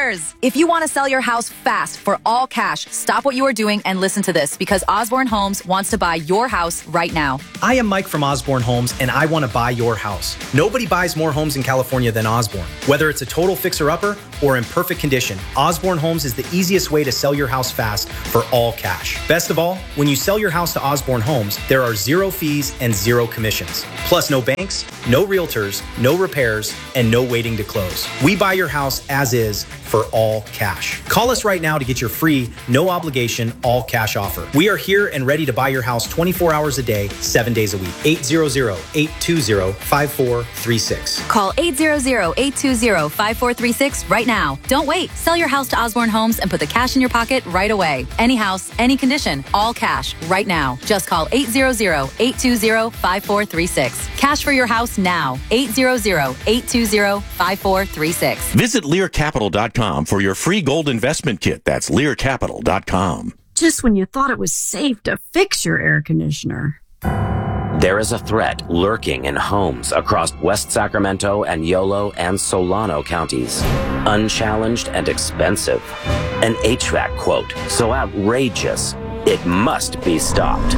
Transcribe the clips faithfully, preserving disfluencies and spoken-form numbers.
repairs. If you want to sell your house fast for all cash, stop what you are doing and listen to this, because Osborne Homes wants to buy your house right now. I am Mike from Osborne Homes, and I want to buy your house. Nobody buys more homes in California than Osborne. Whether it's a total fixer-upper or in perfect condition, Osborne Homes is the easiest way to sell your house fast for all cash. Best of all, when you sell your house to Osborne Homes, there are zero fees and zero commissions. Plus no banks, no realtors, no repairs, and no waiting to close. We buy your house as is for all cash. Call us right now to get your free, no obligation, all cash offer. We are here and ready to buy your house twenty-four hours a day, seven days a week. eight hundred, eight two zero, five four three six. Call eight hundred, eight two zero, five four three six right now. Don't wait. Sell your house to Osborne Homes and put the cash in your pocket right away. Any house, any condition, all cash right now. Just call eight hundred, eight two zero, five four three six. Cash for your house now. eight hundred, eight two zero, five four three six. Visit Lear Capital dot com for your free gold investment kit. That's Lear Capital dot com. Just when you thought it was safe to fix your air conditioner. There is a threat lurking in homes across West Sacramento and Yolo and Solano counties. Unchallenged and expensive. An H V A C quote so outrageous, it must be stopped.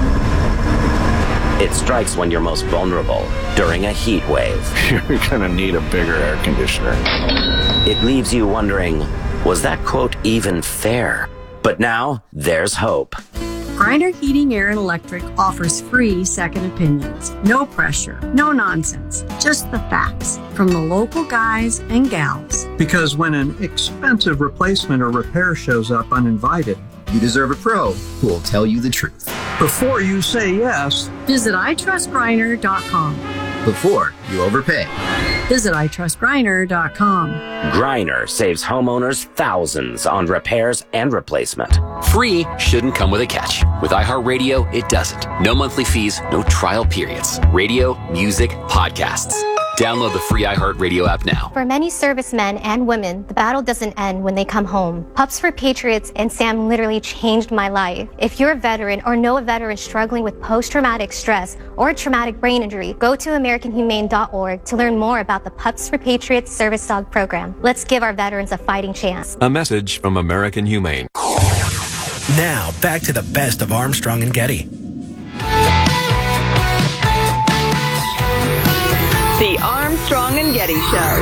It strikes when you're most vulnerable, during a heat wave. You're gonna need a bigger air conditioner. It leaves you wondering, was that quote even fair? But now, there's hope. Griner Heating, Air, and Electric offers free second opinions. No pressure, no nonsense, just the facts from the local guys and gals. Because when an expensive replacement or repair shows up uninvited, you deserve a pro who will tell you the truth. Before you say yes, visit I trust griner dot com. Before you overpay, visit I trust griner dot com. Griner saves homeowners thousands on repairs and replacement. Free shouldn't come with a catch. With iHeartRadio, it doesn't. No monthly fees, no trial periods. Radio, music, podcasts. Download the free iHeartRadio app now. For many servicemen and women, the battle doesn't end when they come home. Pups for Patriots and Sam literally changed my life. If you're a veteran or know a veteran struggling with post-traumatic stress or traumatic brain injury, go to American Humane dot org to learn more about the Pups for Patriots service dog program. Let's give our veterans a fighting chance. A message from American Humane. Now, back to the best of Armstrong and Getty. The Armstrong and Getty Show.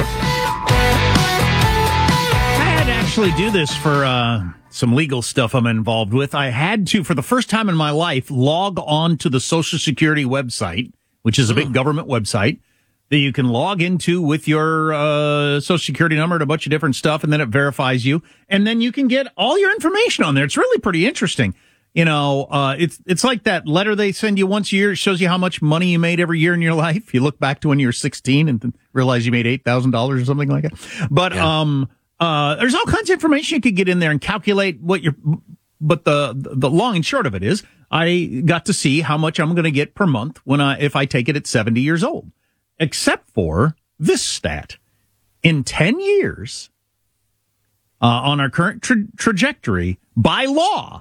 I had to actually do this for uh, some legal stuff I'm involved with. I had to, for the first time in my life, log on to the Social Security website, which is a big government website that you can log into with your uh, Social Security number and a bunch of different stuff, and then it verifies you. And then you can get all your information on there. It's really pretty interesting. You know, uh, it's, it's like that letter they send you once a year. It shows you how much money you made every year in your life. You look back to when you were sixteen and realize you made eight thousand dollars or something like that. But, yeah. um, uh, there's all kinds of information you could get in there and calculate what your, but the, the long and short of it is I got to see how much I'm going to get per month when I, if I take it at seventy years old, except for this stat. In ten years, uh, on our current tra- trajectory by law,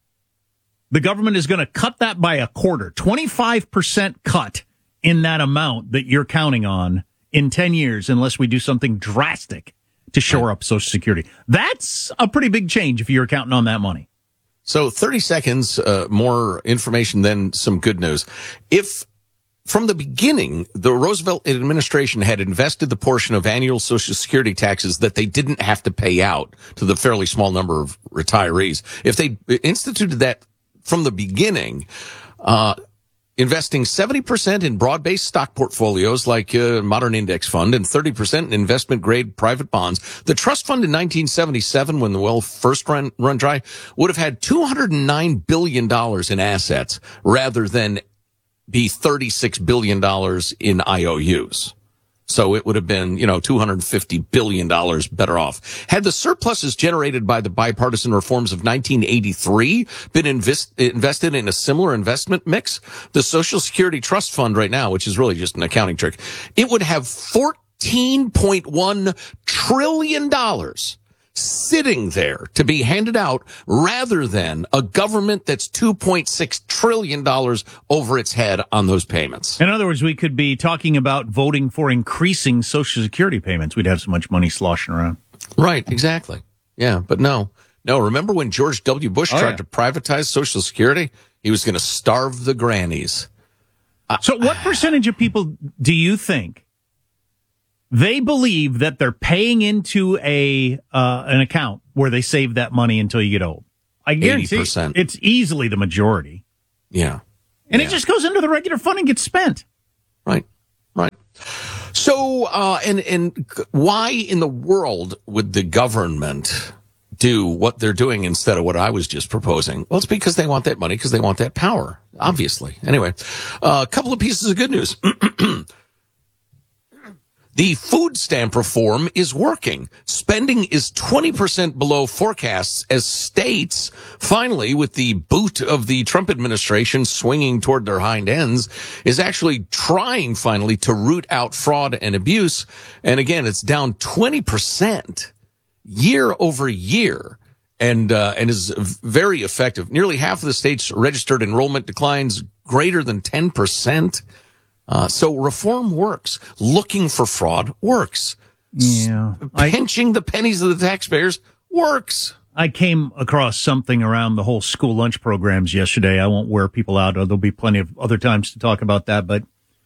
the government is going to cut that by a quarter, twenty-five percent cut in that amount that you're counting on in ten years, unless we do something drastic to shore up Social Security. That's a pretty big change if you're counting on that money. So thirty seconds, uh, more information than some good news. If from the beginning, the Roosevelt administration had invested the portion of annual Social Security taxes that they didn't have to pay out to the fairly small number of retirees, if they instituted that from the beginning, uh, investing seventy percent in broad-based stock portfolios like uh, Modern Index Fund and thirty percent in investment-grade private bonds. The trust fund in nineteen seventy-seven, when the well first run, run dry, would have had two hundred nine billion dollars in assets rather than be thirty-six billion dollars in I O Us. So it would have been, you know, two hundred fifty billion dollars better off. Had the surpluses generated by the bipartisan reforms of nineteen eighty-three been invest, invested in a similar investment mix, the Social Security Trust Fund right now, which is really just an accounting trick, it would have fourteen point one trillion dollars sitting there to be handed out rather than a government that's two point six trillion dollars over its head on those payments. In other words, we could be talking about voting for increasing Social Security payments. We'd have so much money sloshing around. Right, exactly. Yeah, but no. No, remember when George W. Bush Oh, tried yeah. to privatize Social Security? He was going to starve the grannies. So what percentage of people do you think they believe that they're paying into a uh, an account where they save that money until you get old? I guarantee eighty percent. It's easily the majority. Yeah. And yeah. it just goes into the regular fund and gets spent. Right, right. So, uh, and, and why in the world would the government do what they're doing instead of what I was just proposing? Well, it's because they want that money, because they want that power, obviously. Anyway, uh, a couple of pieces of good news. The food stamp reform is working. Spending is twenty percent below forecasts as states, finally, with the boot of the Trump administration swinging toward their hind ends, is actually trying finally to root out fraud and abuse. And again, it's down twenty percent year over year. And, uh, and is very effective. Nearly half of the states registered enrollment declines greater than ten percent. Uh, so reform works. Looking for fraud works. Yeah. Pinching the pennies of the taxpayers works. I came across something around the whole school lunch programs yesterday. I won't wear people out. There'll be plenty of other times to talk about that, but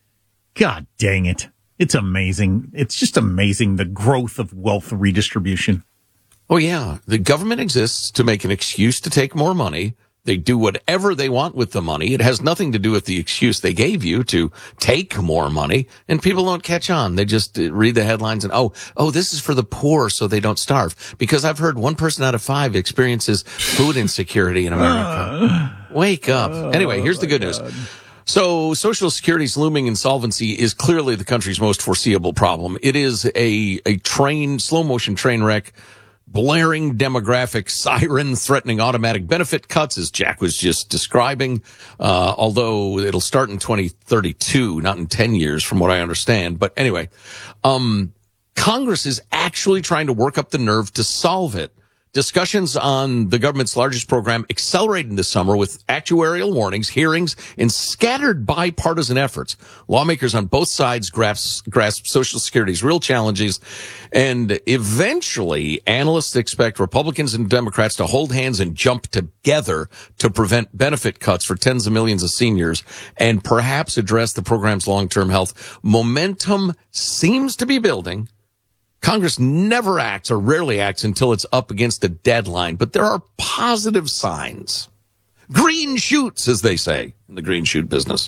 God dang it. It's amazing. It's just amazing, the growth of wealth redistribution. Oh, yeah. The government exists to make an excuse to take more money. They do whatever they want with the money. It has nothing to do with the excuse they gave you to take more money. And people don't catch on. They just read the headlines and, oh, oh, this is for the poor so they don't starve. Because I've heard one person out of five experiences food insecurity in America. Wake up. Anyway, here's the good news. So Social Security's looming insolvency is clearly the country's most foreseeable problem. It is a, a train, slow motion train wreck. Blaring demographic siren threatening automatic benefit cuts, as Jack was just describing, uh, although it'll start in twenty thirty-two, not in ten years, from what I understand. But anyway, um, Congress is actually trying to work up the nerve to solve it. Discussions on the government's largest program accelerated this summer with actuarial warnings, hearings, and scattered bipartisan efforts. Lawmakers on both sides grasp, grasp Social Security's real challenges, and eventually analysts expect Republicans and Democrats to hold hands and jump together to prevent benefit cuts for tens of millions of seniors and perhaps address the program's long-term health. Momentum seems to be building. Congress never acts or rarely acts until it's up against a deadline, but there are positive signs. Green shoots, as they say in the green shoot business.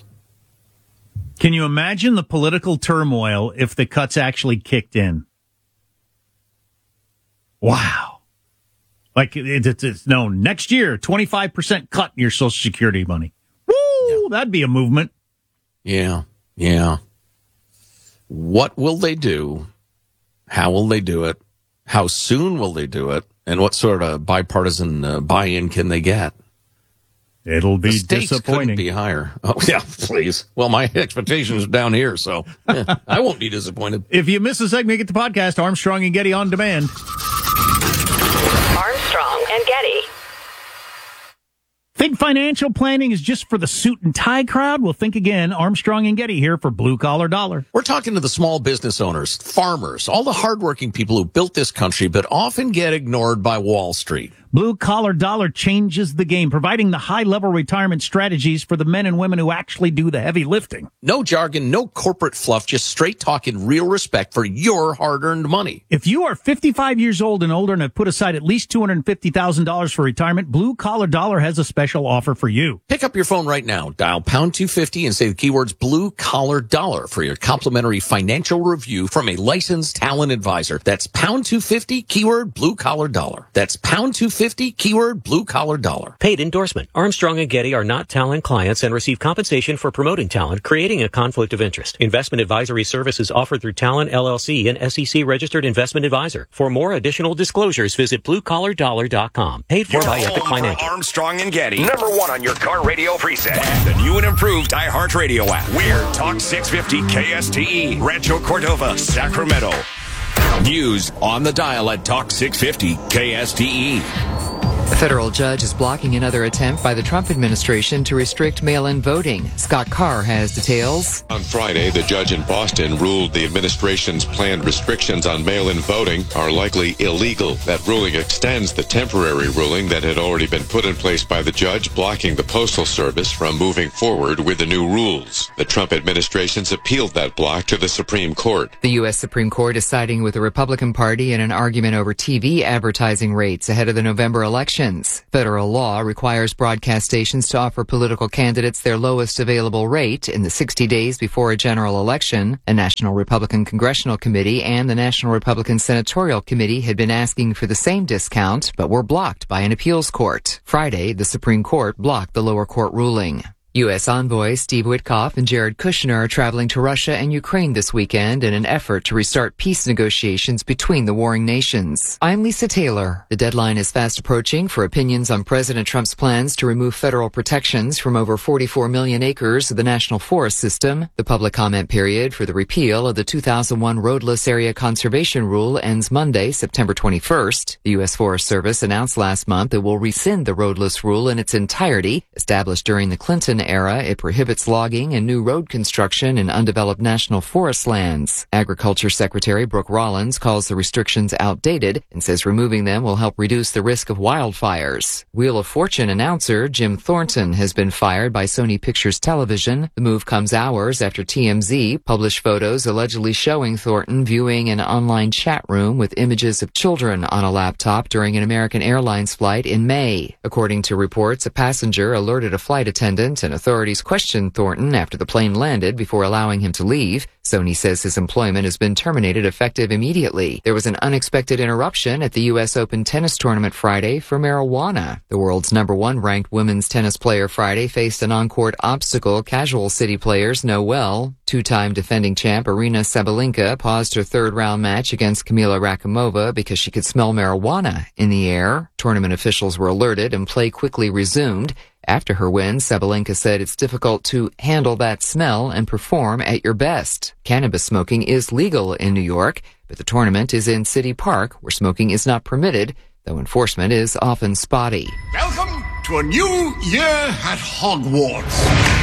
Can you imagine the political turmoil if the cuts actually kicked in? Wow. Like it, it, it's known next year, twenty-five percent cut in your Social Security money. Woo! Yeah. That'd be a movement. Yeah. Yeah. What will they do? How will they do it? How soon will they do it? And what sort of bipartisan uh, buy-in can they get? It'll be the stakes disappointing. Couldn't be higher. Oh, yeah, please. Well, my expectations are down here, so yeah, I won't be disappointed. If you miss a segment, get the podcast, Armstrong and Getty on demand. Armstrong and Getty. Think financial planning is just for the suit and tie crowd? Well, think again. Armstrong and Getty here for Blue Collar Dollar. We're talking to the small business owners, farmers, all the hardworking people who built this country, but often get ignored by Wall Street. Blue Collar Dollar changes the game, providing the high-level retirement strategies for the men and women who actually do the heavy lifting. No jargon, no corporate fluff, just straight talking, real respect for your hard-earned money. If you are fifty-five years old and older and have put aside at least two hundred fifty thousand dollars for retirement, Blue Collar Dollar has a special offer for you. Pick up your phone right now, dial pound two fifty and say the keywords Blue Collar Dollar for your complimentary financial review from a licensed talent advisor. That's pound two fifty, keyword Blue Collar Dollar. That's pound two fifty, keyword Blue Collar Dollar. Paid endorsement. Armstrong and Getty are not talent clients and receive compensation for promoting talent, creating a conflict of interest. Investment advisory services offered through Talent L L C, an S E C registered investment advisor. For more additional disclosures, visit blue collar dollar dot com. Paid for You're by home Epic for Financial. Armstrong and Getty, number one on your car radio preset. The new and improved iHeartRadio app. We're Talk six fifty K S T E, Rancho Cordova, Sacramento. News on the dial at Talk six fifty K S T E. A federal judge is blocking another attempt by the Trump administration to restrict mail-in voting. Scott Carr has details. On Friday, the judge in Boston ruled the administration's planned restrictions on mail-in voting are likely illegal. That ruling extends the temporary ruling that had already been put in place by the judge, blocking the Postal Service from moving forward with the new rules. The Trump administration's appealed that block to the Supreme Court. The U S Supreme Court is siding with the Republican Party in an argument over T V advertising rates ahead of the November elections. Federal law requires broadcast stations to offer political candidates their lowest available rate in the sixty days before a general election. A National Republican Congressional Committee and the National Republican Senatorial Committee had been asking for the same discount, but were blocked by an appeals court. Friday, the Supreme Court blocked the lower court ruling. U S envoy Steve Witkoff and Jared Kushner are traveling to Russia and Ukraine this weekend in an effort to restart peace negotiations between the warring nations. I'm Lisa Taylor. The deadline is fast approaching for opinions on President Trump's plans to remove federal protections from over forty-four million acres of the National Forest System. The public comment period for the repeal of the two thousand one Roadless Area Conservation Rule ends Monday, September twenty-first. The U S Forest Service announced last month it will rescind the roadless rule in its entirety, established during the Clinton era. It prohibits logging and new road construction in undeveloped national forest lands. Agriculture Secretary Brooke Rollins calls the restrictions outdated and says removing them will help reduce the risk of wildfires. Wheel of Fortune announcer Jim Thornton has been fired by Sony Pictures Television. The move comes hours after T M Z published photos allegedly showing Thornton viewing an online chat room with images of children on a laptop during an American Airlines flight in May. According to reports, a passenger alerted a flight attendant and authorities questioned Thornton after the plane landed before allowing him to leave. Sony says his employment has been terminated effective immediately. There was an unexpected interruption at the U S Open tennis tournament Friday for marijuana. The world's number one ranked women's tennis player Friday faced an on-court obstacle casual city players know well. Two-time defending champ Aryna Sabalenka paused her third-round match against Kamila Rakimova because she could smell marijuana in the air. Tournament officials were alerted and play quickly resumed. After her win, Sabalenka said it's difficult to handle that smell and perform at your best. Cannabis smoking is legal in New York, but the tournament is in City Park, where smoking is not permitted, though enforcement is often spotty. Welcome to a new year at Hogwarts.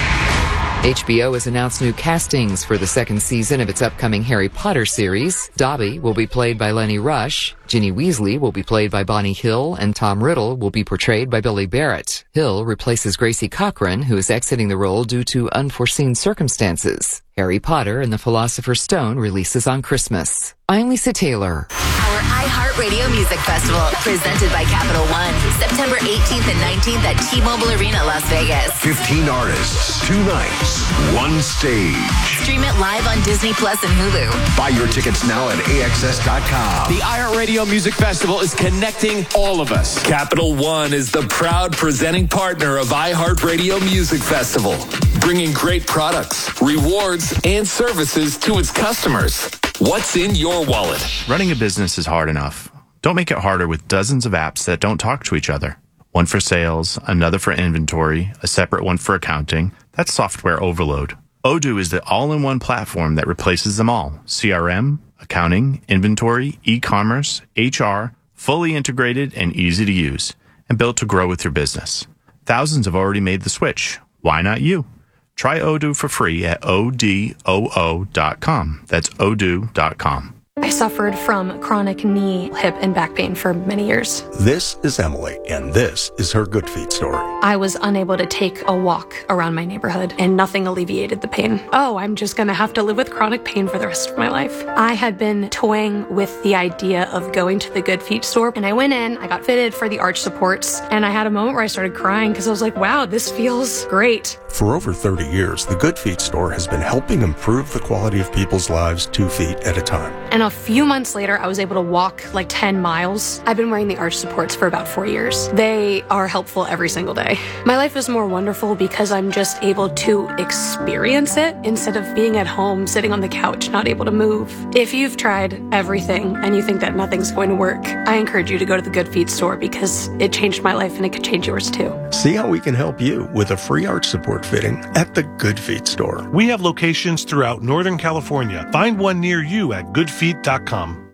H B O has announced new castings for the second season of its upcoming Harry Potter series. Dobby will be played by Lenny Rush, Ginny Weasley will be played by Bonnie Hill, and Tom Riddle will be portrayed by Billy Barrett. Hill replaces Gracie Cochran, who is exiting the role due to unforeseen circumstances. Harry Potter and the Philosopher's Stone releases on Christmas. I'm Lisa Taylor. Our iHeartRadio Music Festival, presented by Capital One, September eighteenth and nineteenth at T-Mobile Arena, Las Vegas. fifteen artists, two nights, one stage. Stream it live on Disney Plus and Hulu. Buy your tickets now at A X S dot com. The iHeartRadio Music Festival is connecting all of us. Capital One is the proud presenting partner of iHeartRadio Music Festival, bringing great products, rewards, and services to its customers. What's in your wallet? Running a business is hard enough. Don't make it harder with dozens of apps that don't talk to each other. One for sales, another for inventory, a separate one for accounting. That's software overload. Odoo is the all-in-one platform that replaces them all. C R M, accounting, inventory, e-commerce, H R, fully integrated and easy to use, and built to grow with your business. Thousands have already made the switch. Why not you? Try Odoo for free at O D O O dot com. That's odoo dot com. I suffered from chronic knee, hip, and back pain for many years. This is Emily, and this is her Good Feet story. I was unable to take a walk around my neighborhood, and nothing alleviated the pain. Oh, I'm just going to have to live with chronic pain for the rest of my life. I had been toying with the idea of going to the Good Feet store, and I went in, I got fitted for the arch supports, and I had a moment where I started crying because I was like, wow, this feels great. For over thirty years, the Good Feet store has been helping improve the quality of people's lives two feet at a time. And a few months later, I was able to walk like ten miles. I've been wearing the arch supports for about four years. They are helpful every single day. My life is more wonderful because I'm just able to experience it instead of being at home, sitting on the couch, not able to move. If you've tried everything and you think that nothing's going to work, I encourage you to go to the Good Feet store because it changed my life and it could change yours too. See how we can help you with a free arch support fitting at the Good Feet store. We have locations throughout Northern California. Find one near you at good feet dot com.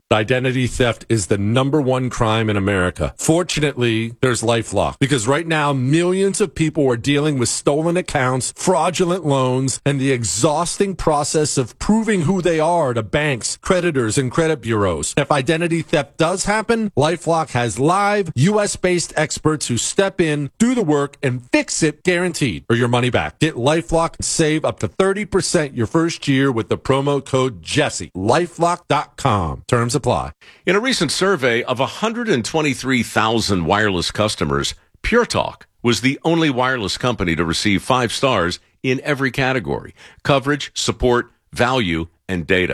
Identity theft is the number one crime in America. Fortunately, there's LifeLock, because right now millions of people are dealing with stolen accounts, fraudulent loans, and the exhausting process of proving who they are to banks, creditors, and credit bureaus. If identity theft does happen, LifeLock has live U S-based experts who step in, do the work, and fix it guaranteed, or your money back. Get LifeLock and save up to thirty percent your first year with the promo code Jesse. LifeLock dot com. Terms apply. In a recent survey of one hundred twenty-three thousand wireless customers, Pure Talk was the only wireless company to receive five stars in every category: coverage, support, value, and data.